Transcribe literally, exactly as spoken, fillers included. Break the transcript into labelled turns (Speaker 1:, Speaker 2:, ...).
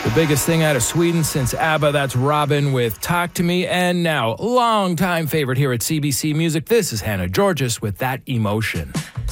Speaker 1: The biggest thing out of Sweden since ABBA, that's Robin with Talk to Me. And now, longtime favorite here at C B C Music, this is Hannah Georges with That Emotion.